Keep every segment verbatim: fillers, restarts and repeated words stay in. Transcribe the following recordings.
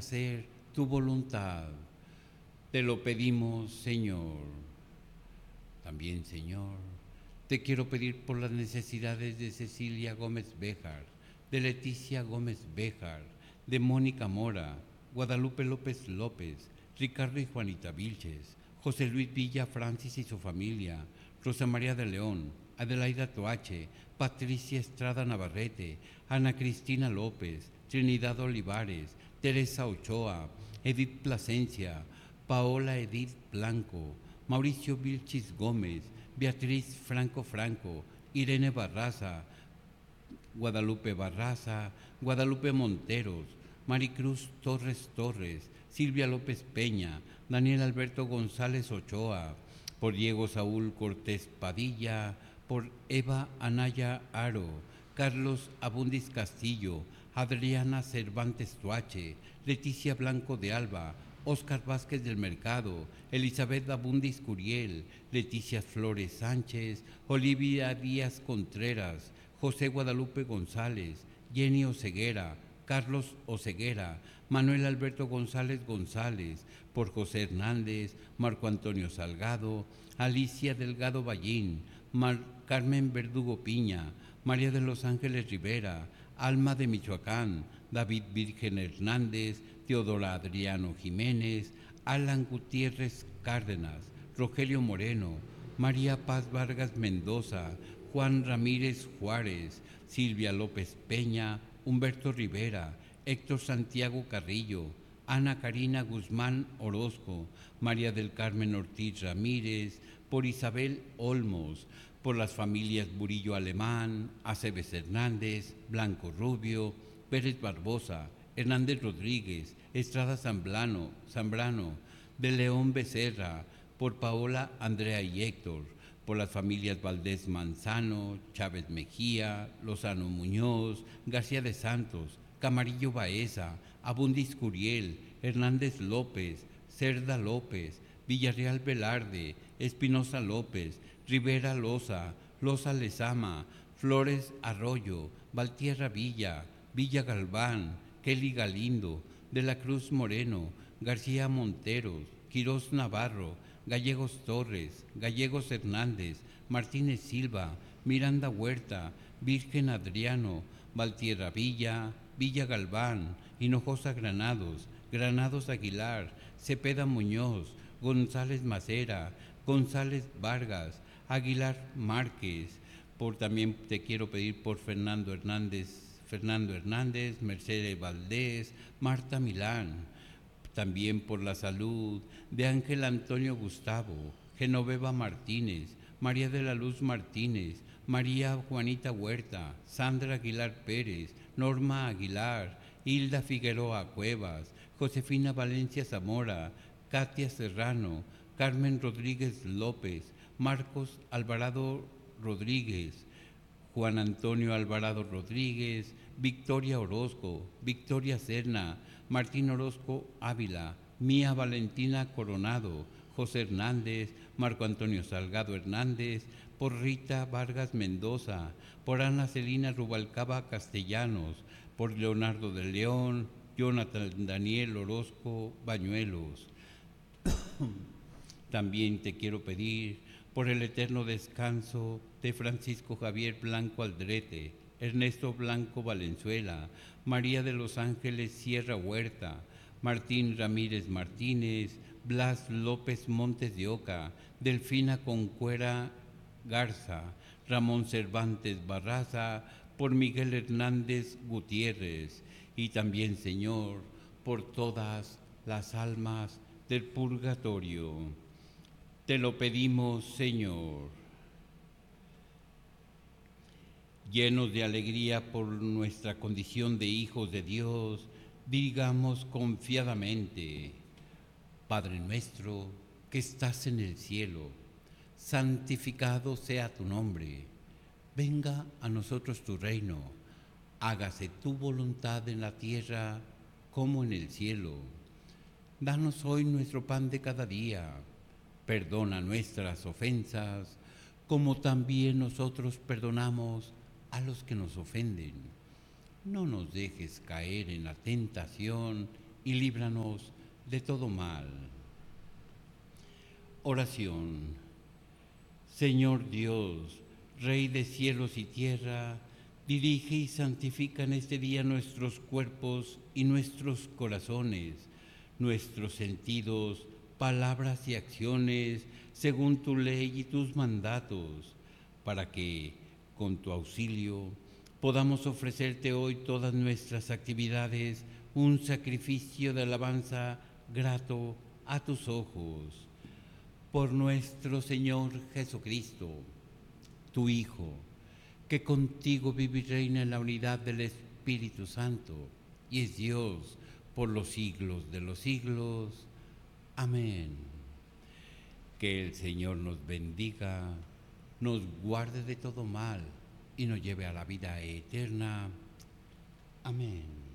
hacer tu voluntad. Te lo pedimos, Señor. También, Señor, te quiero pedir por las necesidades de Cecilia Gómez Béjar, de Leticia Gómez Béjar, de Mónica Mora, Guadalupe López López, Ricardo y Juanita Vilches, José Luis Villa Francis y su familia, Rosa María de León, Adelaida Toache, Patricia Estrada Navarrete, Ana Cristina López, Trinidad Olivares, Teresa Ochoa, Edith Plasencia, Paola Edith Blanco, Mauricio Vilchis Gómez, Beatriz Franco Franco, Irene Barraza, Guadalupe Barraza, Guadalupe Monteros, Maricruz Torres Torres, Silvia López Peña, Daniel Alberto González Ochoa, por Diego Saúl Cortés Padilla, por Eva Anaya Aro, Carlos Abundis Castillo, Adriana Cervantes Tuache, Leticia Blanco de Alba, Óscar Vázquez del Mercado, Elizabeth Abundis Curiel, Leticia Flores Sánchez, Olivia Díaz Contreras, José Guadalupe González, Jenny Oseguera, Carlos Oseguera, Manuel Alberto González González, por José Hernández, Marco Antonio Salgado, Alicia Delgado Ballín, Mar Carmen Verdugo Piña, María de los Ángeles Rivera, Alma de Michoacán, David Virgen Hernández, Teodora Adriano Jiménez, Alan Gutiérrez Cárdenas, Rogelio Moreno, María Paz Vargas Mendoza, Juan Ramírez Juárez, Silvia López Peña, Humberto Rivera, Héctor Santiago Carrillo, Ana Karina Guzmán Orozco, María del Carmen Ortiz Ramírez, por Isabel Olmos, por las familias Burillo Alemán, Aceves Hernández, Blanco Rubio, Pérez Barbosa, Hernández Rodríguez, Estrada Zambrano, Zambrano, de León Becerra, por Paola, Andrea y Héctor, por las familias Valdés Manzano, Chávez Mejía, Lozano Muñoz, García de Santos, Camarillo Baeza, Abundis Curiel, Hernández López, Cerda López, Villarreal Velarde, Espinosa López, Rivera Loza, Loza Lezama, Flores Arroyo, Valtierra Villa, Villa Galván, Kelly Galindo, De la Cruz Moreno, García Monteros, Quirós Navarro, Gallegos Torres, Gallegos Hernández, Martínez Silva, Miranda Huerta, Virgen Adriano, Valtierra Villa, Villa Galván, Hinojosa Granados, Granados Aguilar, Cepeda Muñoz, González Macera, González Vargas, Aguilar Márquez, por también te quiero pedir por Fernando Hernández, Fernando Hernández, Mercedes Valdés, Marta Milán, también por la salud de Ángel Antonio Gustavo, Genoveva Martínez, María de la Luz Martínez, María Juanita Huerta, Sandra Aguilar Pérez, Norma Aguilar, Hilda Figueroa Cuevas, Josefina Valencia Zamora, Katia Serrano, Carmen Rodríguez López, Marcos Alvarado Rodríguez, Juan Antonio Alvarado Rodríguez, Victoria Orozco, Victoria Serna, Martín Orozco Ávila, Mía Valentina Coronado, José Hernández, Marco Antonio Salgado Hernández, por Rita Vargas Mendoza, por Ana Celina Rubalcaba Castellanos, por Leonardo de León, Jonathan Daniel Orozco Bañuelos. También te quiero pedir por el eterno descanso de Francisco Javier Blanco Aldrete, Ernesto Blanco Valenzuela, María de los Ángeles Sierra Huerta, Martín Ramírez Martínez, Blas López Montes de Oca, Delfina Concuera Garza, Ramón Cervantes Barraza, por Miguel Hernández Gutiérrez, y también, Señor, por todas las almas del purgatorio. Te lo pedimos, Señor. Llenos de alegría por nuestra condición de hijos de Dios, digamos confiadamente: Padre nuestro que estás en el cielo, santificado sea tu nombre. Venga a nosotros tu reino. Hágase tu voluntad en la tierra como en el cielo. Danos hoy nuestro pan de cada día. Perdona nuestras ofensas, como también nosotros perdonamos a los que nos ofenden. No nos dejes caer en la tentación y líbranos de todo mal. Oración. Señor Dios, Rey de cielos y tierra, dirige y santifica en este día nuestros cuerpos y nuestros corazones, nuestros sentidos, palabras y acciones, según tu ley y tus mandatos, para que, con tu auxilio, podamos ofrecerte hoy todas nuestras actividades, un sacrificio de alabanza grato a tus ojos. Por nuestro Señor Jesucristo, tu Hijo, que contigo vive y reina en la unidad del Espíritu Santo, y es Dios por los siglos de los siglos. Amén. Que el Señor nos bendiga, nos guarde de todo mal y nos lleve a la vida eterna. Amén.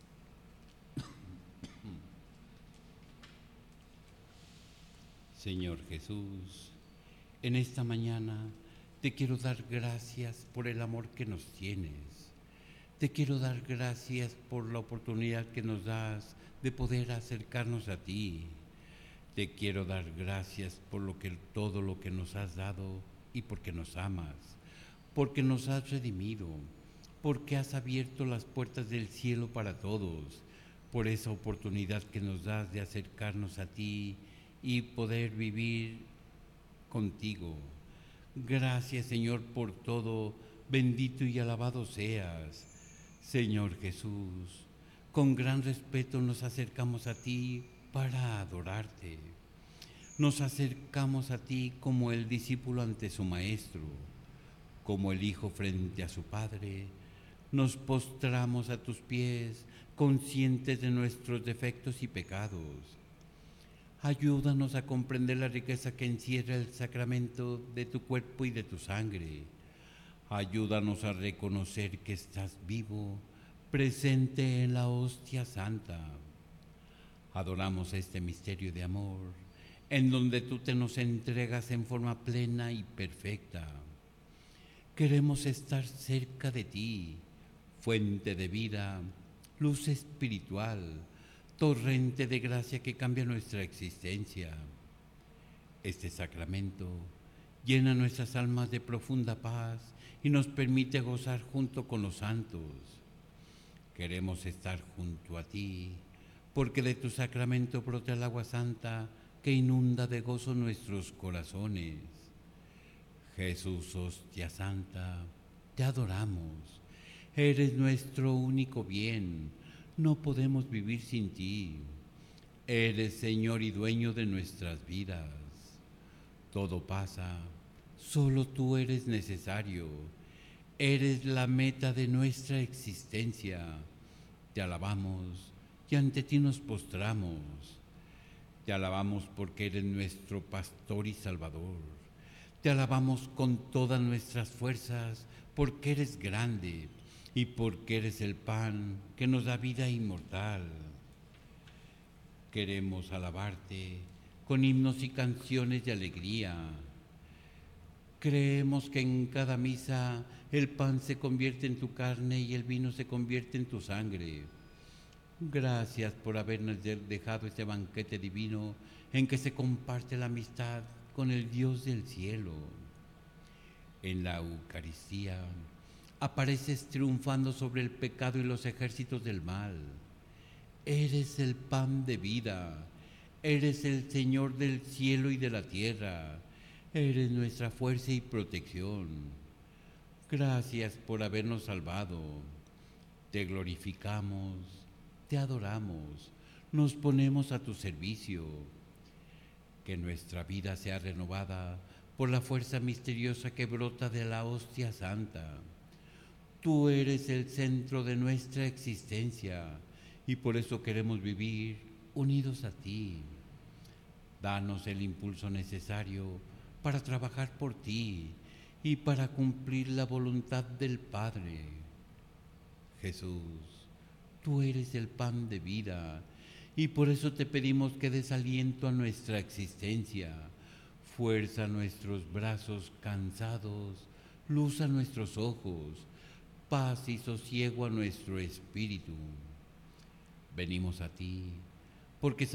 Señor Jesús, en esta mañana te quiero dar gracias por el amor que nos tienes. Te quiero dar gracias por la oportunidad que nos das de poder acercarnos a ti. Te quiero dar gracias por lo que, todo lo que nos has dado y porque nos amas, porque nos has redimido, porque has abierto las puertas del cielo para todos, por esa oportunidad que nos das de acercarnos a ti y poder vivir contigo. Gracias, Señor, por todo. Bendito y alabado seas, Señor Jesús. Con gran respeto nos acercamos a ti para adorarte. Nos acercamos a ti como el discípulo ante su maestro, como el hijo frente a su padre. Nos postramos a tus pies, conscientes de nuestros defectos y pecados. Ayúdanos a comprender la riqueza que encierra el sacramento de tu cuerpo y de tu sangre. Ayúdanos a reconocer que estás vivo, presente en la hostia santa. Adoramos este misterio de amor, en donde tú te nos entregas en forma plena y perfecta. Queremos estar cerca de ti, fuente de vida, luz espiritual, torrente de gracia que cambia nuestra existencia. Este sacramento llena nuestras almas de profunda paz y nos permite gozar junto con los santos. Queremos estar junto a ti, porque de tu sacramento brota el agua santa que inunda de gozo nuestros corazones. Jesús, hostia santa, te adoramos. Eres nuestro único bien. No podemos vivir sin ti. Eres Señor y dueño de nuestras vidas. Todo pasa, solo tú eres necesario. Eres la meta de nuestra existencia. Te alabamos y ante ti nos postramos. Te alabamos porque eres nuestro pastor y salvador. Te alabamos con todas nuestras fuerzas porque eres grande y porque eres el pan que nos da vida inmortal. Queremos alabarte con himnos y canciones de alegría. Creemos que en cada misa el pan se convierte en tu carne y el vino se convierte en tu sangre. Gracias por habernos dejado este banquete divino en que se comparte la amistad con el Dios del cielo. En la Eucaristía apareces triunfando sobre el pecado y los ejércitos del mal. Eres el pan de vida, eres el Señor del cielo y de la tierra, eres nuestra fuerza y protección. Gracias por habernos salvado. Te glorificamos, te adoramos, nos ponemos a tu servicio. Que nuestra vida sea renovada por la fuerza misteriosa que brota de la hostia santa. Tú eres el centro de nuestra existencia y por eso queremos vivir unidos a ti. Danos el impulso necesario para trabajar por ti y para cumplir la voluntad del Padre. Jesús, tú eres el pan de vida y por eso te pedimos que des aliento a nuestra existencia, fuerza a nuestros brazos cansados, luz a nuestros ojos, paz y sosiego a nuestro espíritu. venimos a ti, porque